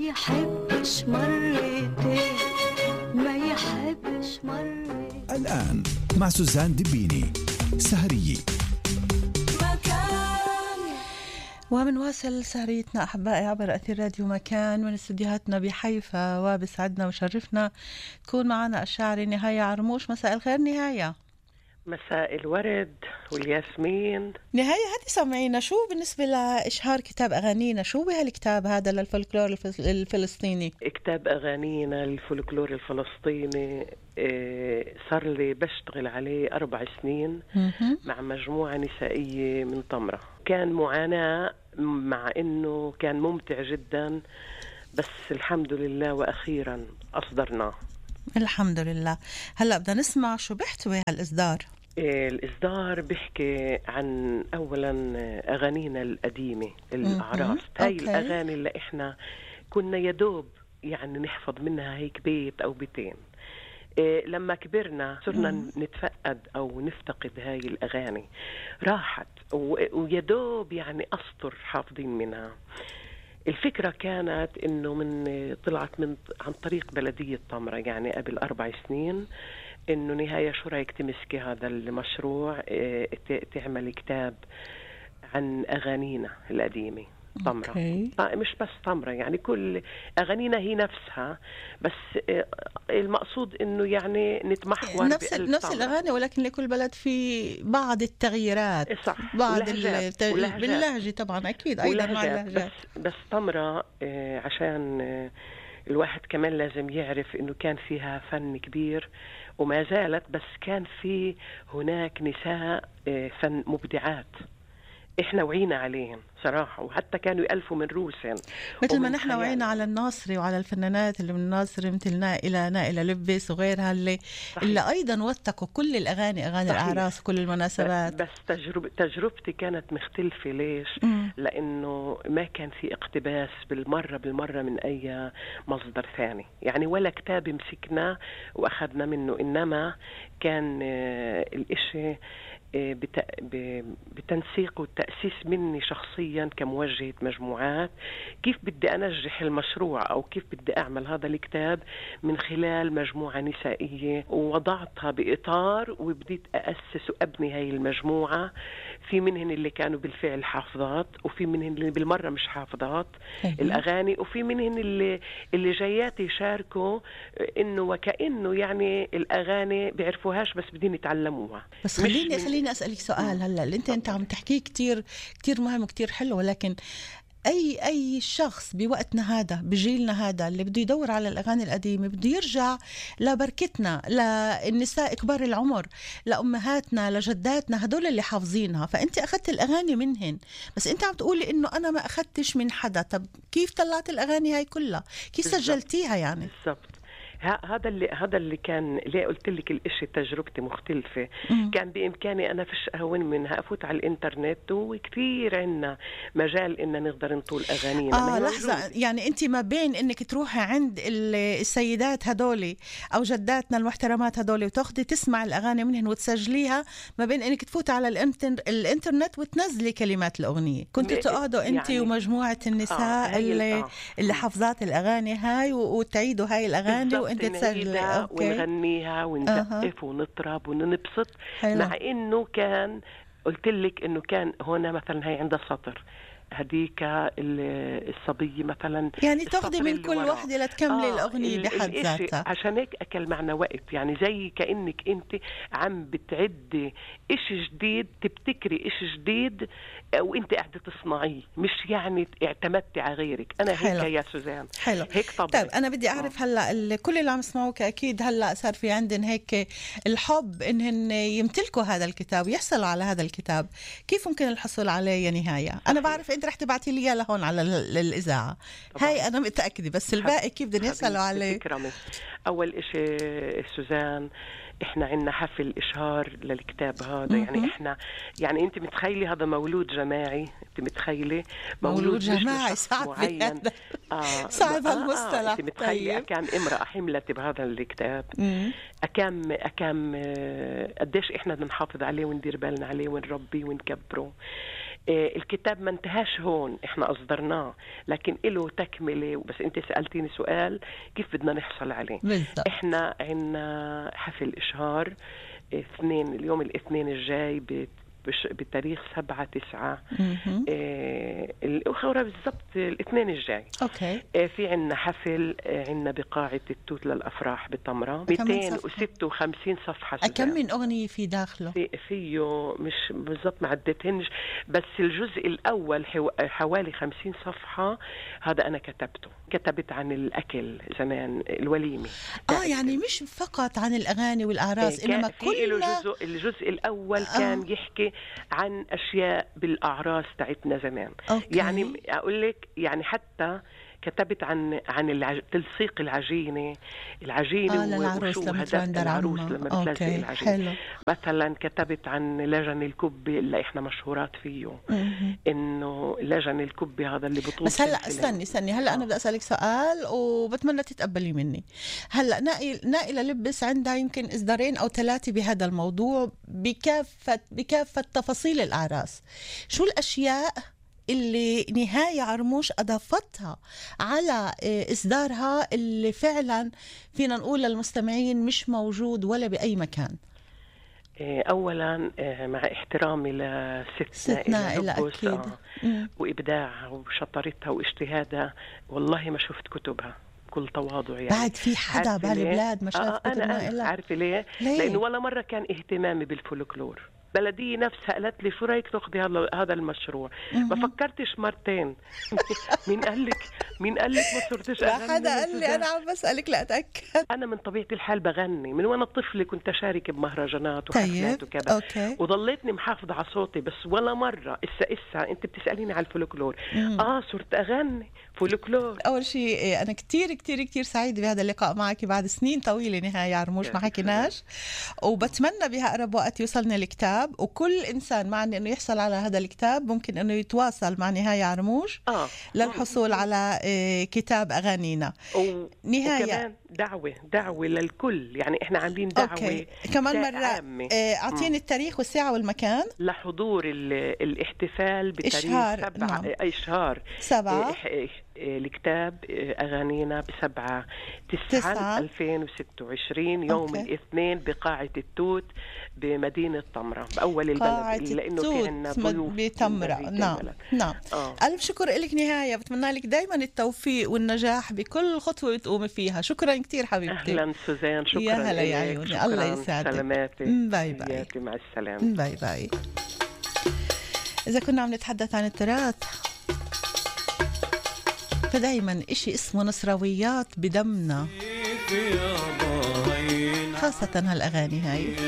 يحبش مرتين، ما يحبش مرتين. الآن مع سوزان دبيني سهرية مكان. ومنواصل سهريتنا أحبائي عبر أثير راديو مكان من استديوهاتنا بحيفا، وبسعدنا وشرفنا تكون معنا الشاعرة نهاية عرموش. مساء الخير نهاية. مساء الورد والياسمين. نهاية هاتي سمعينا شو بالنسبة لإشهار كتاب أغانينا، شو بهالكتاب هذا للفولكلور الفلسطيني؟ كتاب أغانينا للفولكلور الفلسطيني صار لي بشتغل عليه 4 سنين مع مجموعة نسائية من طمرة. كان معاناة مع إنه كان ممتع جدا، بس الحمد لله وأخيرا أصدرناه. الحمد لله. هلأ بدنا نسمع شو بيحتوي هالإصدار. الإصدار بيحكي عن أولا أغانينا القديمة الأعراس. هاي الأغاني اللي إحنا كنا يدوب يعني نحفظ منها هيك بيت أو بيتين. لما كبرنا صرنا نتفقد أو نفتقد هاي الأغاني، راحت ويدوب يعني أسطر حافظين منها. الفكرة كانت إنه طلعت عن طريق بلدية طمرة يعني قبل 4 سنين، إنه نهاية شو رأيك تمسكي هذا المشروع، تعمل كتاب عن أغانينا القديمة طمرة. مش بس طمرة، يعني كل أغانينا هي نفسها، بس المقصود إنه يعني نتمحور نفس الأغاني، ولكن لكل بلد في بعض التغييرات. صح. بعض باللهجة طبعا أكيد أيضا مع اللهجات. بس طمرة عشان الواحد كمان لازم يعرف إنه كان فيها فن كبير وما زالت، بس كان في هناك نساء فن مبدعات احنا وعينا عليهم صراحة، وحتى كانوا يألفوا من روسهم مثل ما نحن وعينا على الناصري وعلى الفنانات اللي من الناصري مثل نائلة لبس وغيرها اللي أيضا وثقوا كل الأغاني، أغاني الأعراس وكل المناسبات. بس تجربتي كانت مختلفة. ليش؟ لأنه ما كان في اقتباس بالمرة من أي مصدر ثاني، يعني ولا كتاب مسكنا وأخذنا منه، إنما كان الإشي بتنسيق والتأسيس مني شخصيا كموجهة مجموعات، كيف بدي أنجح المشروع أو كيف بدي أعمل هذا الكتاب من خلال مجموعة نسائية، ووضعتها بإطار وبديت أأسس وأبني هاي المجموعة. في منهن اللي كانوا بالفعل حافظات، وفي منهن اللي بالمرة مش حافظات الأغاني، وفي منهن اللي جايات يشاركوا إنه وكأنه يعني الأغاني بيعرفوهاش بس بدين يتعلموها. بس خليني أسألك سؤال. هلا اللي انت عم تحكيه كتير مهم وكتير حلو، ولكن أي شخص بوقتنا هذا بجيلنا هذا اللي بده يدور على الأغاني القديمة بده يرجع لبركتنا، للنساء كبار العمر، لأمهاتنا، لجداتنا، هدول اللي حافظينها. فأنت أخذت الأغاني منهن، بس أنت عم تقولي إنه أنا ما أخذتش من حدا. طب كيف طلعت الأغاني هاي كلها؟ كيف سجلتيها يعني؟ بالضبط. هذا اللي كان ليه قلت لك الاشي تجربتي مختلفة. كان بإمكاني أنا فيش أهون منها أفوت على الإنترنت، وكثير عنا مجال إن نقدر نطول أغانينا. لحظة، يعني أنت ما بين إنك تروحي عند السيدات هدولي أو جداتنا المحترمات هدولي وتاخدي تسمع الأغاني منهن وتسجليها، ما بين إنك تفوت على الإنترنت وتنزلي كلمات الأغنية. كنت تقعدوا أنت يعني ومجموعة النساء اللي حافظات الأغاني هاي وتعيدوا هاي الأغاني وانت تسجلي ونغنيها ونسقف ونطرب وننبسط. مع انه كان قلت لك انه كان هنا مثلا هي عندها سطر، هديك الصبية مثلا يعني تاخدي من كل واحدة لتكملي الأغنية بحد ذاتها. عشان هيك أكل معنا وقت، يعني زي كأنك أنت عم بتعدي إشي جديد، تبتكري إشي جديد وأنت قاعدة تصنعيه، مش يعني اعتمدتي على غيرك. أنا حلو. هيك يا سوزان. حلو. هيك طبعا. طيب أنا بدي أعرف هلأ كل اللي عم يسمعوك أكيد هلأ صار في عندن هيك الحب إنهن يمتلكوا هذا الكتاب ويحصلوا على هذا الكتاب. كيف ممكن الحصول عليه يا نهاية؟ أنا بعرف أنت رح تبعتي لي لهون على الإذاعة هاي، أنا متأكدة، بس الباقي كيف بدنا يسألوا عليه؟ أول إشي سوزان، إحنا عنا حفل إشهار للكتاب هذا. يعني إحنا يعني أنت متخيلي هذا مولود جماعي، أنت متخيلي مولود جماعي صعب معين. صعب هالمصطلح. أنت متخيلي أكام امرأة حملت بهذا الكتاب، أكام قديش إحنا بنحافظ عليه وندير بالنا عليه ونربيه ونكبره. الكتاب ما انتهاش هون، احنا اصدرناه لكن له تكمله. وبس انت سألتيني سؤال كيف بدنا نحصل عليه. بالضبط. احنا عنا حفل اشهار اليوم الاثنين الجاي بتاريخ 7/9 الأخرى بالضبط الاثنين الجاي. اوكي. في عنا حفل عنا بقاعة التوت للأفراح بتمرة 256 صفحة. كم من أغنية في داخله؟ فيه مش بالضبط ما عدتهنش، بس الجزء الأول حوالي 50 صفحة. هذا أنا كتبت عن الأكل زمان الوليمة. يعني مش فقط عن الأغاني والأعراس، إنما كل الجزء الأول كان يحكي عن أشياء بالأعراس تاعتنا زمان. يعني أقول لك يعني حتى كتبت عن تلصيق العجينة للعروس لما بتلزق العجينة. مثلا كتبت عن لجن الكبة اللي احنا مشهورات فيه. انه لجن الكبة هذا اللي بطول. بس هلا استني هلا انا بدي اسالك سؤال وبتمنى تتقبلي مني. هلا نائلة لبس عندها يمكن اصدارين او 3 بهذا الموضوع بكافة تفاصيل الاعراس. شو الاشياء اللي نهاية عرموش أضافتها على إصدارها اللي فعلا فينا نقول للمستمعين مش موجود ولا بأي مكان؟ أولا مع احترامي لستنا أكيد وإبداعها وشطارتها واجتهادها، والله ما شفت كتبها بكل تواضع. يعني بعد في حدا بهالبلاد ما شاف كتب أنا عارفة ليه؟ لأنه ولا مرة كان اهتمامي بالفولكلور. بلدية نفسها قالت لي شو رايك تاخذي هذا المشروع. ما فكرتش مرتين. مين قال لك ما صرتش اغني؟ لا حدا قال لي، انا عم بسالك لاتاكد. انا من طبيعه الحال بغني من وانا طفله، كنت اشارك بمهرجانات وحفلات وكذا، وضليتني محافظه على صوتي. بس ولا مره اسا انت بتساليني على الفولكلور. صرت اغني فولكلور. اول شيء انا كتير كتير كتير سعيده بهذا اللقاء معك بعد سنين طويله. نهاية عرموش ما حكيناش، وبتمنى بأقرب وقت يوصلنا الكتاب، وكل إنسان معني أنه يحصل على هذا الكتاب ممكن أنه يتواصل مع نهاية عرموش للحصول على كتاب أغانينا. نهاية وكمان دعوة للكل. يعني إحنا عاملين دعوة كمان مرة. أعطيني التاريخ والساعة والمكان لحضور الاحتفال بتاريخ إشهار 7 الكتاب أغانينا ب7/9/2026 يوم الاثنين بقاعة التوت بمدينة تمرة بأول البلد، لأنه في عنا ضيوف بتمرة. نعم. ألف شكر لك نهاية، بتمنى لك دايما التوفيق والنجاح بكل خطوة بتقومي فيها. شكرا كتير حبيبتي. أهلا سوزان، شكرا. يا هلا يا عيوني، الله يسعدك. سلاماتي. باي باي. مع السلامة. باي باي. إذا كنا عم نتحدث عن التراث، فدايما إشي اسمه نصراويات بدمنا، خاصة هالأغاني هاي.